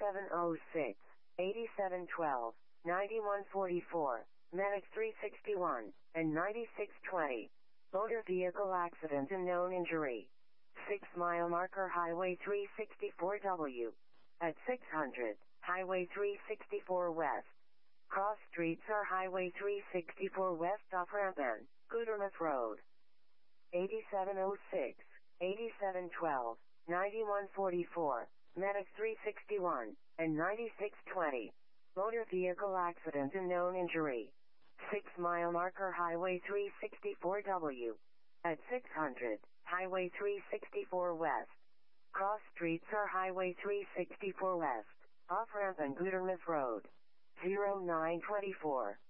8706, 8712, 9144, Medic 361, and 9620. Motor vehicle accident and known injury. 6-mile marker Highway 364W. At 600, Highway 364 West. Cross streets are Highway 364 West off-ramp and Gudermouth Road. 8706, 8712, 9144, Medic 361, and 9620. Motor vehicle accident and known injury. 6-mile marker Highway 364W. At 600, Highway 364 West. Cross streets are Highway 364 West, off-ramp and Gudermouth Road. 0924.